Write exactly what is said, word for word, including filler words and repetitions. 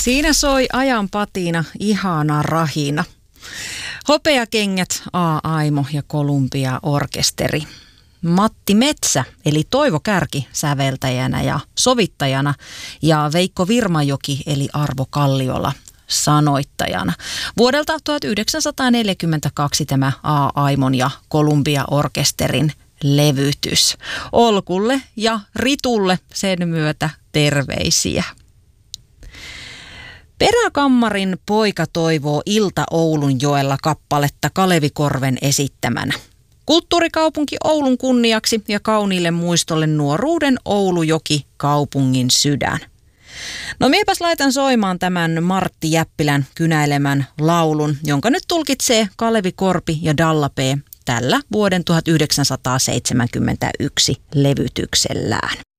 Siinä soi ajan patina ihana rahina. Hopeakengät, A-Aimo ja Columbia Orkesteri. Matti Metsä eli Toivo Kärki säveltäjänä ja sovittajana ja Veikko Virmajoki eli Arvo Kalliola sanoittajana. Vuodelta tuhatyhdeksänsataaneljäkymmentäkaksi tämä A-Aimon ja Columbia Orkesterin levytys. Olkulle ja Ritulle sen myötä terveisiä. Peräkammarin poika toivoo Ilta Oulunjoella kappaletta Kalevi Korven esittämänä. Kulttuurikaupunki Oulun kunniaksi ja kauniille muistolle nuoruuden Oulujoki, kaupungin sydän. No miepäs laitan soimaan tämän Martti Jäppilän kynäilemän laulun, jonka nyt tulkitsee Kalevi Korpi ja Dalla P. tällä vuoden tuhatyhdeksänsataaseitsemänkymmentäyksi levytyksellään.